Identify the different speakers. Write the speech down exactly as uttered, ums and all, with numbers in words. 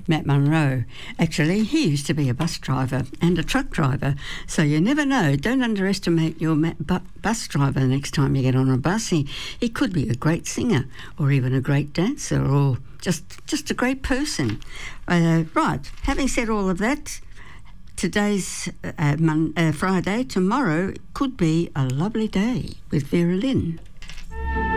Speaker 1: Matt Munro. Actually, he used to be a bus driver and a truck driver, so you never know. Don't underestimate your ma- bu- bus driver the next time you get on a bus. He, he could be a great singer or even a great dancer or just, just a great person. Uh, right, having said all of that, today's uh, Mon- uh, Friday. Tomorrow could be a lovely day with Vera Lynn.